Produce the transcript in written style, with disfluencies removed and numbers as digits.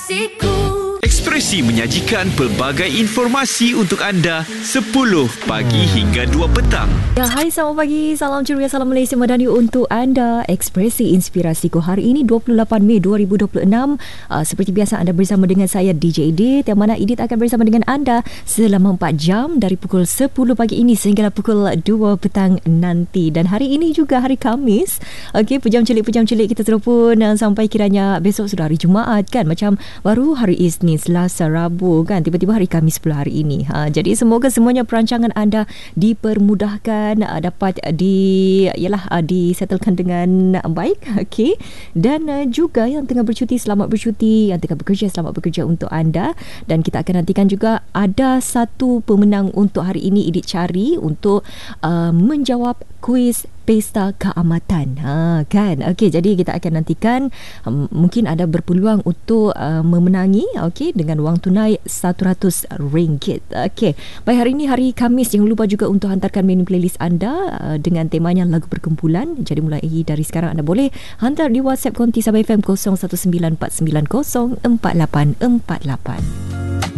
Ekspresi menyajikan pelbagai informasi untuk anda 10 pagi hingga 2 petang. Ya, hai, selamat pagi. Salam ceria, salam Malaysia Madani untuk anda. Ekspresi Inspirasiku hari ini 28 Mei 2026. Seperti biasa anda bersama dengan saya DJ Edith, yang mana Edith akan bersama dengan anda selama 4 jam dari pukul 10 pagi ini sehingga pukul 2 petang nanti. Dan hari ini juga hari Khamis. Okey, pejam celik kita terus pun sampai kiranya besok sudah hari Jumaat kan. Macam baru hari Isnin, Selasa, Rabu kan, tiba-tiba hari Khamis pula hari ini. Jadi semoga semuanya perancangan anda dipermudahkan, dapat disettlekan dengan baik. Okey. Dan juga yang tengah bercuti, selamat bercuti. Yang tengah bekerja, selamat bekerja untuk anda. Dan kita akan nantikan juga ada satu pemenang untuk hari ini Edith cari untuk menjawab kuis Pesta Keamatan. Kan? Okey, jadi kita akan nantikan mungkin ada berpeluang untuk memenangi, okey, dengan wang tunai RM100. Okey. Baik, hari ini hari Khamis, jangan lupa juga untuk hantarkan menu playlist anda dengan temanya lagu perkumpulan. Jadi mulai dari sekarang anda boleh hantar di WhatsApp konti Sabah FM 0194904848.